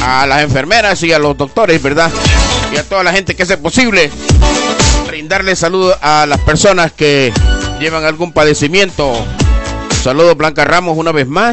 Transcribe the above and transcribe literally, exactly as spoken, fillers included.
a las enfermeras y a los doctores, ¿verdad? Y a toda la gente que hace posible brindarle salud a las personas que llevan algún padecimiento. Saludos, Blanca Ramos, una vez más.